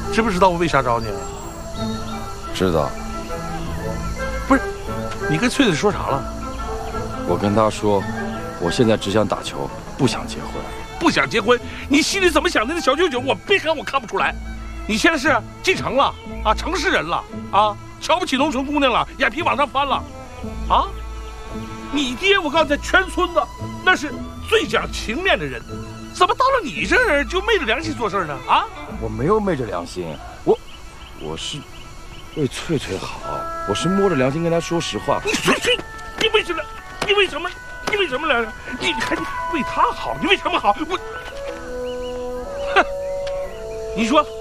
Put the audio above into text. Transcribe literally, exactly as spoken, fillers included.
知不知道我为啥找你？ 知道。 不是，你跟翠翠说啥了？ 我跟她说，我现在只想打球，不想结婚。 不想结婚？你心里怎么想的？那小舅舅，我别看我看不出来。你现在是进城了啊，城市人了啊，瞧不起农村姑娘了，眼皮往上翻了，啊？你爹，我告诉你，全村子那是最讲情面的人，怎么到了你这儿就昧着良心做事呢？啊？ 我没有昧着良心，我我是为翠翠好，我是摸着良心跟她说实话。 你翠翠，你为什么？你为什么？你为什么来着？你还为她好？你为什么好？我，哼！你说。